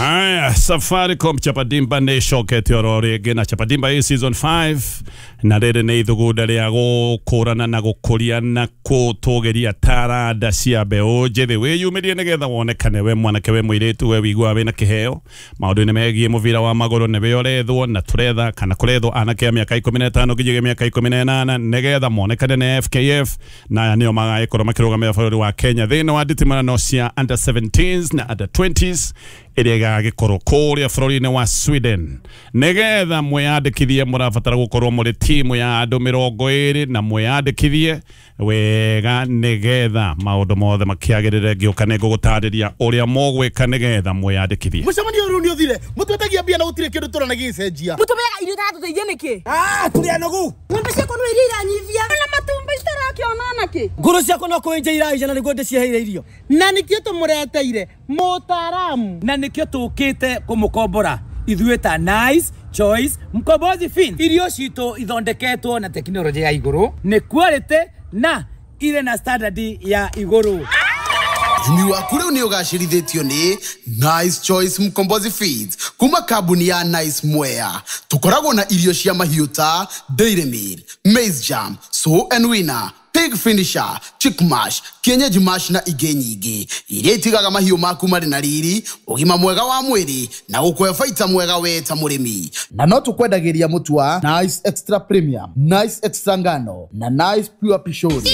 Haya, Safaricom Chapadimba ne shokete orore gena Chapadimba hii season 5 na rere ne ithuguda ria gukurana na gukuria na kutogeria tarada cia beo jethe we yumirie nigetha wonekane we mwanake we muiritu we wigwa we na kiheo maundu ne megie muvira wa magoro ne beorethwo na turetha kana kurethwo anake a miaka 15 nginya miaka 18 nigetha monekane ne FKF na nio magaikorwo makirugamia bũrũri wa Kenya thĩinĩ wa nditimũrano cia under 17s na under 20s iriga gikoro kuria bũrũri-inĩ wa Sweden nigetha mwiyandĩkithie mũrabatara gukorwo muri timu ya andu 20 na mwiyandĩkithie wega nigetha maundu mothe makiagirire ngĩũka ngũgũtarĩria ũrĩa mũgwĩka nigetha mwiyandĩkithie. Mũcemanio rũu nĩ ũthire mũtwetagia mbia na gũtirĩ kĩndũ tũrona gĩcenjia. Mũtũmega irio tatũteithie nĩkĩ? Tũrĩa nogu. Ng'ombe ciakwa no iria iranyivia. Na matumbĩ itarakĩona nakĩ? Ngũrũ ciakwa no kwenja iraija na nĩguo ndĩcieheire irio. Na nĩkĩo tũmũreteire mũtaaramu. Na nĩkĩo tũkĩte kũmũkombora. Ithuĩ ta Nice Choice Mkombozi Fins. Irio citũ ithondeketwo na teknolojĩ ya igũrũ, nĩ quality na ire na standard ya igũrũ. Ni waku rĩu nĩ ũgacĩrithĩtio nĩ Nice Choice Mkombozi Feeds kuma kambuni ya Nice Mwea. Tũkoragwo na irio cia mahiũ ta Dairy Meal, Maize Jam, So and Winner, Pig Finisher, Chick Mash, Kienyeji Mash na ingĩ nyingĩ iria itigaga mahiũ maku marĩ na riri, ũgima mwega wa mwĩrĩ na gũkũhe baita mwega we ta mũrĩmi. Na no tũkwendagĩria mũtu wa Nice Extra Premium, Nice Extra Ngano na Nice Pure Pishori.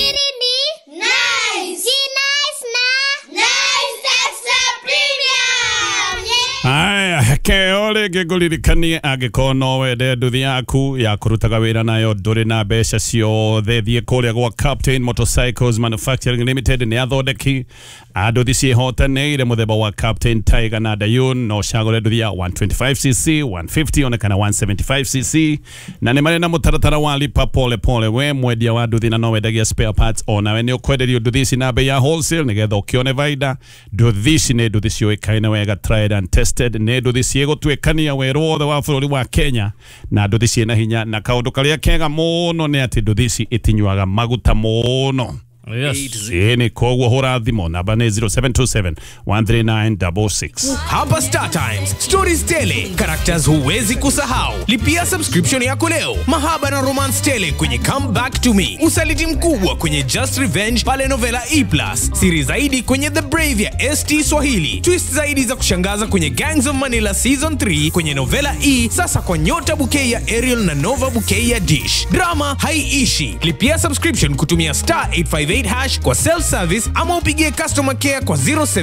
Aya, keole geguririkanie agikono wede nduthi yaku ya kurutaga wira nayo nduri na mbeca ciothe thie kuria gwa Captain Motorcycles Manufacturing Limited ni athondeki nduthi cihotanĩire muthemba wa Captain Tiger na Dayun no cagũre nduthi ya 125cc 150 ona kana 175cc na nĩ marĩ na mũtaratara wa lipa pole pole we mwendia wa nduthi na no wendagia spare parts ona we nĩ ũkwenderio nduthi ici na bei ya wholesale nĩgetha ũkĩone baida. Nduthi ici nĩ nduthi ciũĩkaine wega, tried and tested, nĩ nduthi ciĩgũtuĩkania werũ wothe wa bũrũri wa Kenya na nduthi ciĩna hinya na kaũndũ karĩa kega mũno nĩ atĩ nduthi ici itinyuaga maguta mũno. Yes. Ni koguo hura thimo namba ni 0727-13966. Hapa Star Times, stories tele, characters huwezi kusahau. Lipia subscription yako leo. Mahaba na romance tele kwenye Come Back to Me. Usaliti mkubwa kwenye Just Revenge pale Novela E+. Siri zaidi kwenye The Brave ya ST Swahili. Twist zaidi za kushangaza kwenye Gangs of Manila Season 3 kwenye Novela E. Sasa kwa Nyota Bouquet ya Ariel na Nova Bouquet ya Dish. Drama haiishi. Lipia subscription kutumia *858# kwa self service ama upigie customer care kwa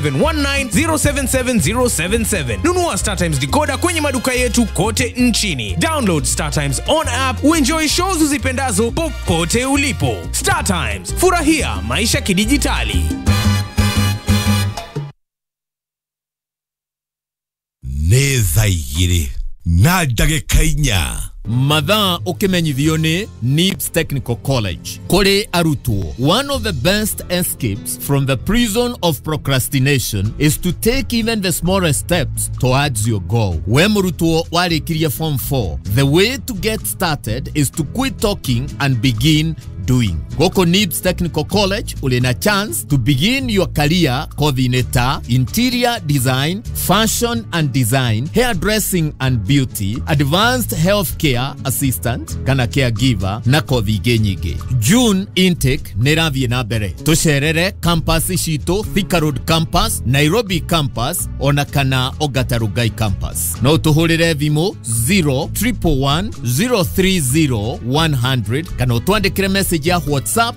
0719077077. Nunua Star Times decoder kwenye maduka yetu kote nchini. Download Star Times on app uenjoy shows uzipendazo popote ulipo. Star Times, furahia maisha kidijitali. Neza igiri na ndagĩka 4 Mathaa ukimenyithio ni NIBS Technical College. Kore arutwo, one of the best escapes from the prison of procrastination is to take even the smallest steps towards your goal. We murutwo warikirie form 4, the way to get started is to quit talking and begin doing. Goko NIBS Technical College ulina chance to begin your career coordinator, interior design, fashion and design, hairdressing and beauty, advanced healthcare assistant, kana caregiver na kothi nyingĩ. June intake nĩrathiĩ na mbere. Tucerere campus citũ Thika Road campus, Nairobi campus ona kana Ongata campus. No tuhũrĩre thimũ 0111030100 kana twandĩkĩre message ya WhatsApp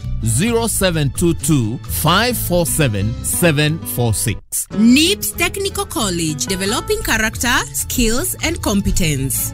0722547746. NIBS Technical College, developing character, skills and competence.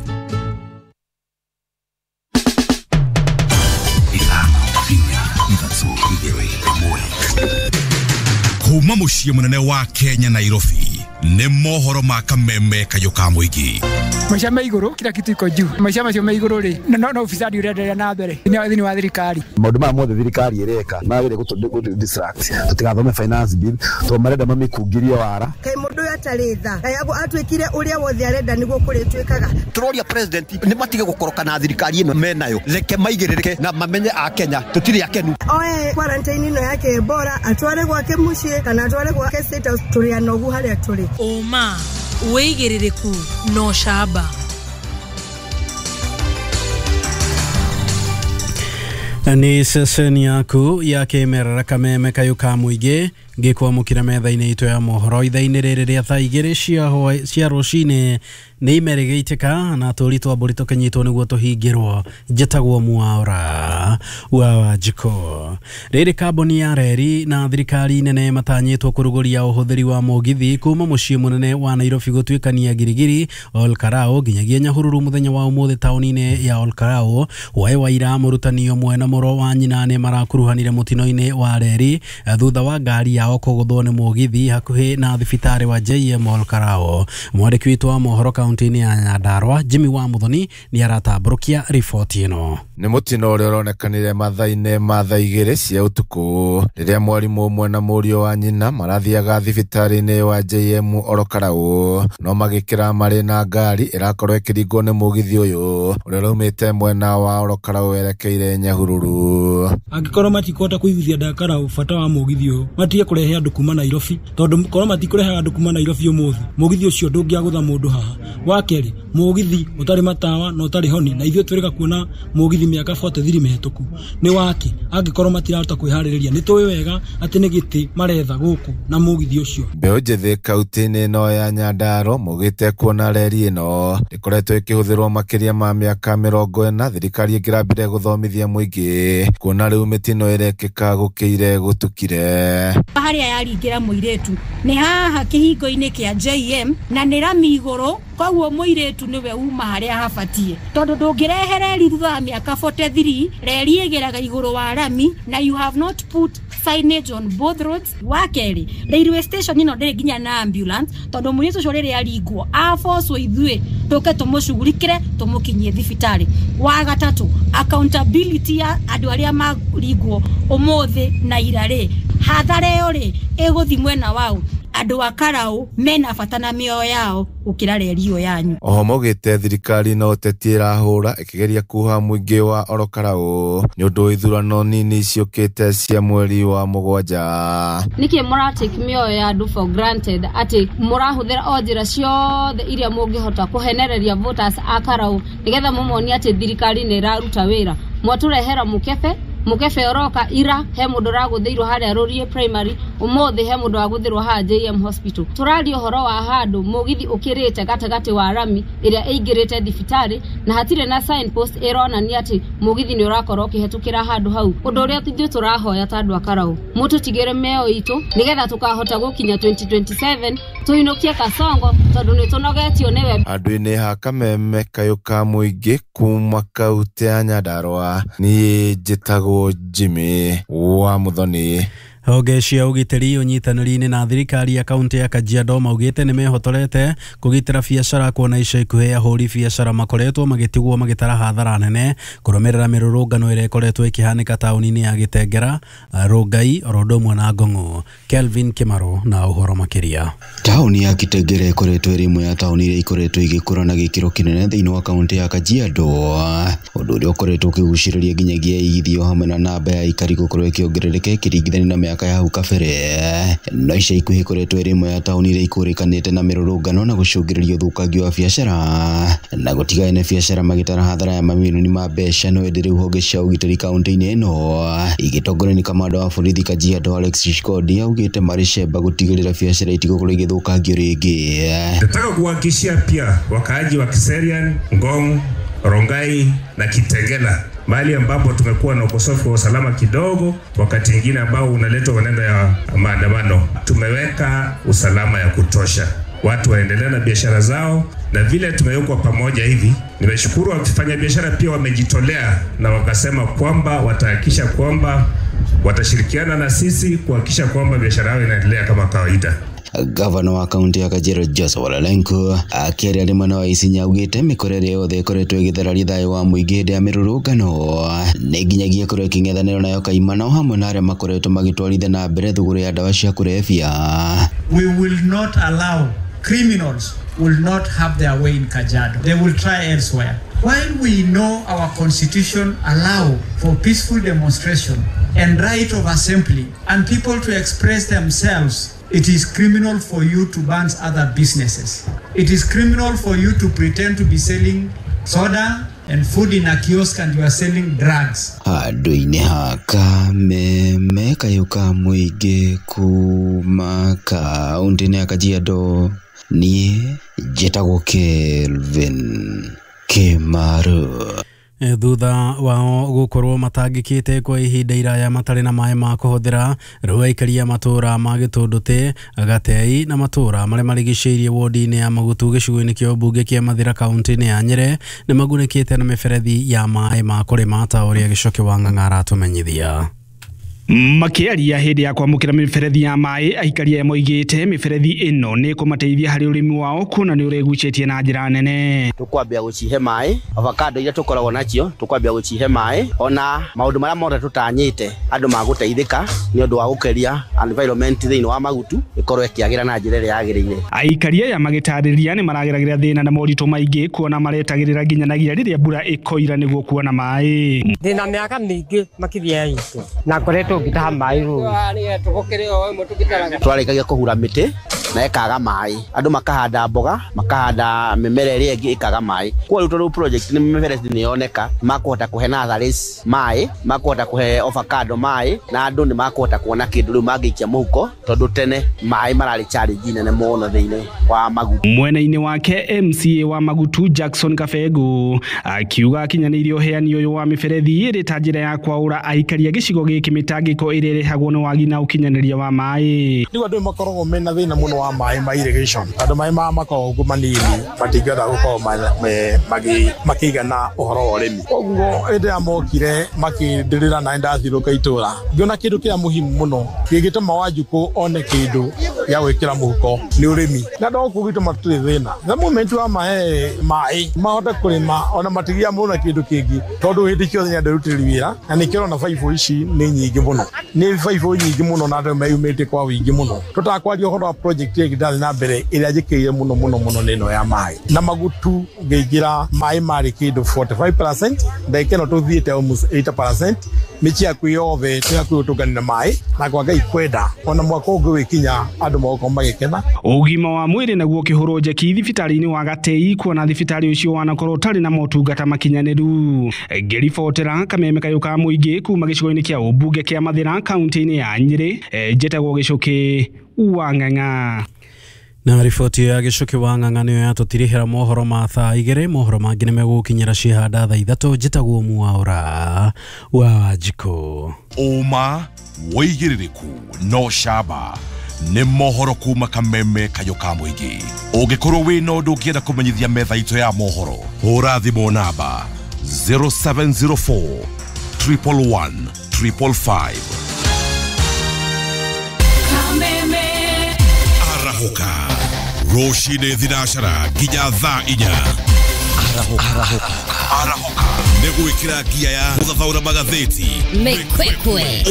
kuma mũciĩ mũnene wa Kenya Nairobi nĩ mohoro ma kameme kayuka mũingĩ. Maisha maiguru kila kitu iko juu. Maisha macio maiguru ri na ufisadi urendelea na mbere. Ni wa thirikari. Maũndũ ma mothe thirikari ĩreka magĩrĩire gũtũ distract. Tutigathome finance bill to marenda mamĩkungĩrie wara. Kai mũndũ atarĩ tha. Kayago atwĩkire ũrĩa wothe arenda nĩguo kũrĩ twĩkaga. Turoria president nĩ matige gũkoroka na thirikari ĩno menayo. Reke maigĩrĩrĩke na mamenye a Kenya tũtirĩ akenu. Oe quarantine ĩno yake bora atware gwake mũciĩ kana atware gwake state house tũrĩ anogu harĩa tũrĩ. Oma uigiririku no shaba. Ni seseni yaku ya kemerera kameme kayuka muige gikwamukira metha-ini itu ya mohoro itha-ini riri ria thaa igiri cia rucini ni imeregeitika na turitwa mburi tukinyitwo niguo tuhingirwo njitagwo Mwaura wa Wanjiko. Riri kambuni ya reri na thirikari nene matanyitwo kuruguria uhuthiri wa mugithi kuma mucii munene wa Nairobi gutwikania Girigiri Olkarao nginyagia Nyahururu muthenya wa umuthi tauni-ini ya Olkarao. Wae waira murutani omwe na muro wa nyina ni marakuruhanire mutino-ini wa reri thutha wa ngari yao kuguthwo ni mugithi hakuhi na thibitari wa JM Olkarao. Mwandiki witu wa mohoro kaunti-ini ya Nyandarua Jimmy wa Muthoni ni aratamburukia riboti ino. Ni mutino uria uronekanire mathaa-ini ma thaa igiri cia utuku riria mwarimu umwe na murio wa nyina marathiaga thibitari-ini wa JM Olkarao no magikira mari na ngari irakorwo ikiringwo ni mugithi uyu uria rumite mwena wa Olkarao werekeire Nyahururu. Angikorwo matikota kuiguthia Dakarao bata wa mugithi uyu matige kurehe andu kuma Nairobi tondu korwo matikurehe andu kuma Nairobi umuthi mugithi ucio ndungiagutha mundu haha. Wakeri mugithi utari matawa no utari honi na ithio twirika kuona mugithi miaka 43 mihituku ni waki angikorwo matirahota kwihariria ni tuwi wega ati ni giti maretha guku na mugithi ucio. Mbeu njithi kaunti-ini no ya Nyandarua mugite kuona reri ino ikoretwo ikihuthirwo makiria ma miaka 40 thirikari ingirambire guthomithia muingi kuona riu mitino irekika gukiire gutukire. Haria yaringira muiretu ni haha kihingo-ini kia JM na ni rami iguru koguo muiretu niwe uma haria habatie tondu ndungirehe reri thutha wa miaka 43 reri igeraga iguru wa rami na you have not put signage on both roads. Wakeri railway station ino ndiri nginya na ambulance tondu muiretu cio riri aringwo aforce ithue tuke tumucugurikire tumukinyie thibitari. Wa gatatu accountability ya andu aria maringwo umuthi na irare hathara yo ri iguthi mwena wao andu akarao mena bata na mioyo yao ukira reri yo yanyu. Oho mugite thirikari no tetira hura ikigeria kuha muingi wa Olkarao ni undu ithurano nini ciukite cia mweri wa mugwanja. Niki muratake mioyo ya andu for granted ati murahuthira ojira ciothe iria mungihota kuhenereria voters akarao nigetha mumoni ati thirikari ni iraruta wira. Mwaturehera mukefe oroka ira he mundu raguthirwo haria Rorie primary umuthi he mundu waguthirwo ha JM hospital. Turario horo wa handu mugithi ukirite gatagati wa rami iria eigirite thibitari na hatire na signpost ironania ati mugithi ni urakorwo kihetukira handu hau. Undu uria tithio turahoya tandu Akarao mutu tigere meo itu nigetha tukahota gukinya 2027 tuinokie Kasongo tondu ni tunogetio niwe. Andu-ini ha kameme kayuka muingi kuma kaunti ya Nyandarua ni njitagwo Jimmy wa Muthoni. Honge cia ugitiri unyitaniri-ini na thirikari ya kaunti ya Kajiado maugite ni mehotorete kugitira biacara kuona ica ikuhe ahuri biacara makoretwo magitigwo magitara hathara nene kurumirira mirurungano ire ikoretwo ikihanika tauni-ini ya Gitengera, Rongai, Orodomwe na Ngong'o. Kelvin Kimaro na uhoro makiria. Tauni ya Gitengera ikoretwo iri imwe ya tauni iria ikoretwo igikura na gikiro kinene thiini wa kaunti ya Kajiado, undu uria ukoretwo ukiguciriria nginyagia igithio hamwe na namba ya ikari gukorwo ikiongerereka ikiringithania na miaka ya hau kabere. No ica ikuhi ikoretwo iri imwe ya tauni iria ikurikanite na mirurungano na gucungiriria uthukangio wa biacara na gutiga ene biacara magitara hathara ya mamilioni ma mbeca. No indi riu honge cia ugitiri kaunti-ini ino igitongorio ni kamanda wa borithi Kajiado Alex Shikodi augite mari cemba gutigirira biacara itigokorwo igithukangio ringi. Nataka kuhakikishia pia wakaaji wa Kiserian, Ngong, Rongai na Kitengela mahali ambapo tumekuwa na ukosefu wa usalama kidogo, wakati mwingine ambao unaletwa maneno ya maandamano, tumeweka usalama ya kutosha, watu waendelee na biashara zao. Na vile tumewekwa pamoja hivi, nimeshukuru wafanya biashara pia wamejitolea na wakasema kwamba watahakikisha kwamba watashirikiana na sisi kuhakikisha kwamba biashara yao inaendelea kama kawaida. Gavana wa kaunti ya Kajiado Joseph Olelenku akiaria rimwe na Isinya augite mikorere yothe ikoretwo igithararia thayo wa muingi hĩndĩ ya mirurungano ni nginyagia korwo iking'ethanĩro nayo kaimana hamwe na aria makoretwo magitwarithia na mbere thuguru ya ndawa cia kurebia. We will not allow criminals will not have their way in Kajiado. They will try elsewhere. While we know our constitution allow for peaceful demonstration and right of assembly and people to express themselves It is criminal for you to ban other businesses. It is criminal for you to pretend to be selling soda and food in a kiosk and you are selling drugs. Handũ-inĩ haka meme kayuka mũingĩ kuma kaunti-inĩ ya Kajiado, niĩ njĩtagwo Kelvin Kimaru. Thutha wao gukorwo matangĩkĩte kwa ihinda iraya matarĩ na maĩ ma kũhũthĩra, rĩu aikaria matũra ma Gĩtũndũtĩ, Gatei na matũra marĩa marigicĩirie wodi-inĩ ya Magutu gĩcigo-inĩ kĩa ũmbunge kĩa Mathira kaunti-inĩ ya Nyeri nĩ magunĩkĩte na mĩberethi ya maĩ ma kũrĩma ta ũrĩa Gĩcoki wa Ng'ang'a aratũmenyithia. Makiaria hindi ya kwamukira miberethi ya mai, aikaria moigite miberethi ino ni kumateithia hari urimi wao kuna ni uregucetie na njira nene. Tukwambia gucihe mai, avocado ira tukoragwo nacio, tukwambia gucihe mai, ona maundu maria mothe tutanyite andu maguteithika ni undu wa gukeria environment thiini wa Magutu ikorwo ikiagira na njira iria yagirire. Aikaria ya magitariria ni marageragira thina na moritu maingi kuona maretagirira nginyanagia riria mbura ikoira niguo kuona mai. Thina miaka mingi makithia itu na koreto ngitaha mai ru tugokere o imwe tugitaraga twarekagia kuhura miti na ekaga mai, andu makahanda mboga, makahanda mimera iria ingi ikaga mai. Kwa riu tondu project ni miberethi ni yoneka makuhota kuhe natharis mai, makuhota kuhe avocado mai, na andu ni makuhota kuona kindu riu mangiikia muhuko tondu tene mai marari challenge nene muno thiini wa Magutu. Mwena-ini wake MCA wa Magutu Jackson Kafegu akiuga kinyanĩirio heani uyu wa miberethi iri ta njira ya kwaura aikaria gicigo giki mitangiko irehagwo ni wagi na ukinyanĩria wa mai. Ni andu makoragwo mena thina muno wa mai ma irrigation. Andu mai ma makoragwo manini matingĩhota gukorwo makĩigana ũhoro wa ũrĩmi. Koguo hĩndĩ ya mokire makĩndĩrĩra na ndathirũka itũra, ngĩona kĩndũ kĩrĩa muhimu muno gĩgĩtũma Wanjikũ one kĩndũ gĩa gwĩkĩra mũhuko nĩ ũrĩmi. Na ndokuo gitũma tũrĩ thĩna. The moment wa mahe mai mahote kũrĩma ona matigia mũno kĩndũ kĩngĩ tondũ hĩndĩ ciothe nĩ andũrutĩri wĩra na nĩkĩrona na baibũ ici nĩ nyingĩ mũno. Nĩ baibũ nyingĩ mũno na andũ meyumĩte kwa wĩingĩ mũno. Tũtakwaria ũhoro wa project ĩngĩ ndathĩ na mbere ĩrĩa njĩkĩire mũno nĩ ĩno ya mai. Na Magutu ngĩingĩra mai marĩ kĩndũ 45%, ndagĩka ĩno tũthiĩte almost 80%. Mĩciĩ yaku yothe tũgakũtũngania na mai na kwa Ngai kwenda ona mwaka ũngĩ wĩkinya andũ magokorwo magĩkena. Ũgima wa mwĩrĩ naguo kĩhũrwo njeki thibitarĩ-inĩ wa Gatei kuona thibitarĩ ũcio wanakorwo ũtarĩ na motungata makinyanĩru. Ngĩribotera Kameme Kayuka mũingĩ kuma gĩcigo-inĩ kĩa ũmbunge kĩa Mathira kaunti-inĩ ya Nyeri, njĩtagwo Gĩcoki wa Ng'ang'a. Na riboti ya Gĩcoki wa Ng'ang'a nĩyo yatũtirihĩra mohoro ma thaa igĩrĩ. Mohoro mangĩ nĩmegũkinyĩra ciĩhanda thaa ithatũ. Njĩtagwo Mwaũra wa Wanjikũ. Ũma wĩigĩrĩrĩku no camba nĩ mohoro kuma Kameme Kayuka mũingĩ. Ũngĩkorwo wĩna ũndũ ũngĩenda kũmenyithia metha itũ ya mohoro, hũra thimũ namba 0704 111 555. Kameme Arahuka Roshine Thinacara nginya thaa 4. Arahuka nĩgwĩkĩra ngia ya gũthathaũra magathĩti Mĩkwekwe.